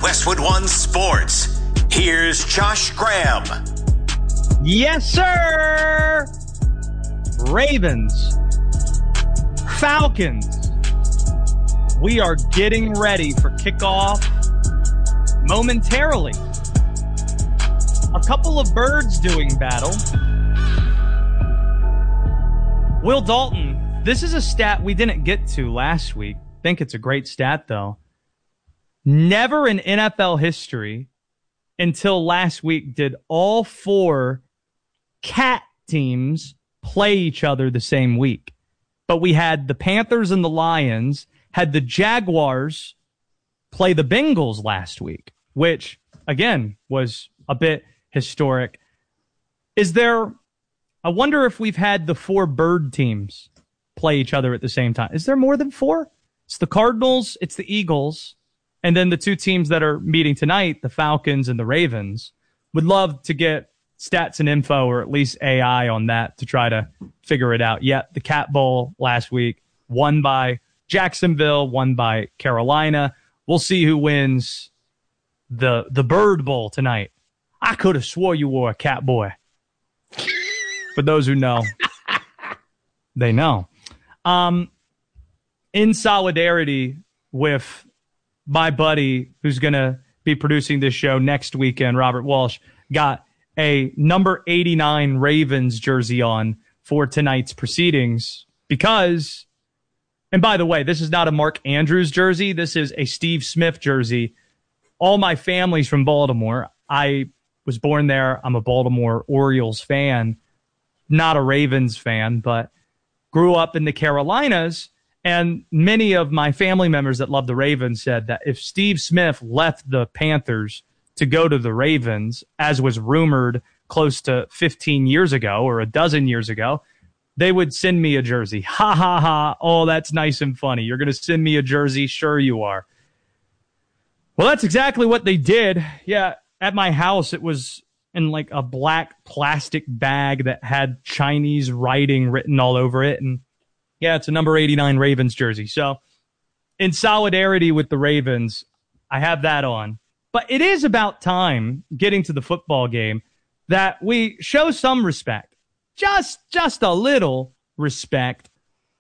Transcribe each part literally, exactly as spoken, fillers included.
Westwood One Sports. Here's Josh Graham. Yes, sir. Ravens, Falcons. We are getting ready for kickoff momentarily. A couple of birds doing battle. Will Dalton, this is a stat we didn't get to last week. I think it's a great stat, though. Never in N F L history until last week did all four cat teams play each other the same week. But we had the Panthers and the Lions, had the Jaguars play the Bengals last week, which, again, was a bit historic. Is there, I wonder if we've had the four bird teams play each other at the same time. Is there more than four? It's the Cardinals, it's the Eagles, and then the two teams that are meeting tonight, the Falcons and the Ravens. Would love to get stats and info, or at least A I on that to try to figure it out. Yet the Cat Bowl last week, won by Jacksonville, won by Carolina. We'll see who wins the the Bird Bowl tonight. I could have swore you were a cat boy. For those who know, they know. Um, in solidarity with my buddy who's going to be producing this show next weekend, Robert Walsh, got a number eighty-nine Ravens jersey on for tonight's proceedings because, and by the way, this is not a Mark Andrews jersey. This is a Steve Smith jersey. All my family's from Baltimore. I was born there. I'm a Baltimore Orioles fan, not a Ravens fan, but grew up in the Carolinas. And many of my family members that love the Ravens said that if Steve Smith left the Panthers to go to the Ravens, as was rumored close to fifteen years ago or a dozen years ago, they would send me a jersey. Ha, ha, ha. Oh, that's nice and funny. You're going to send me a jersey? Sure you are. Well, that's exactly what they did. Yeah, at my house, it was in like a black plastic bag that had Chinese writing written all over it. And yeah, it's a number eighty-nine Ravens jersey. So in solidarity with the Ravens, I have that on. But it is about time, getting to the football game, that we show some respect, just just a little respect,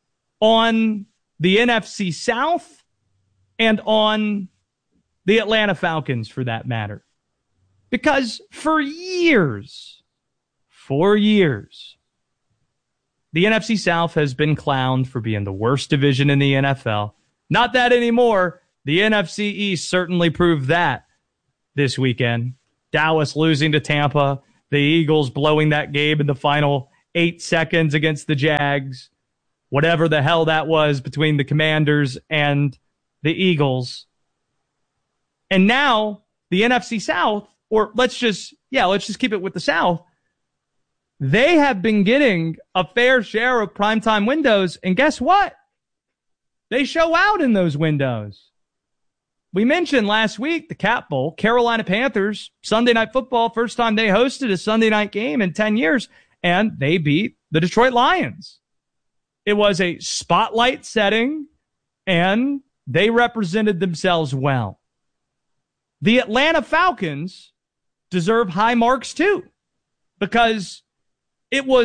on the N F C South and on the Atlanta Falcons, for that matter. Because for years, for years, the N F C South has been clowned for being the worst division in the N F L. Not that anymore. The N F C East certainly proved that this weekend. Dallas losing to Tampa, the Eagles blowing that game in the final eight seconds against the Jags, whatever the hell that was between the Commanders and the Eagles. And now the N F C South, or let's just, yeah, let's just keep it with the South. They have been getting a fair share of primetime windows, and guess what? They show out in those windows. We mentioned last week the Cat Bowl, Carolina Panthers, Sunday Night Football, first time they hosted a Sunday night game in ten years, and they beat the Detroit Lions. It was a spotlight setting, and they represented themselves well. The Atlanta Falcons deserve high marks too, because it was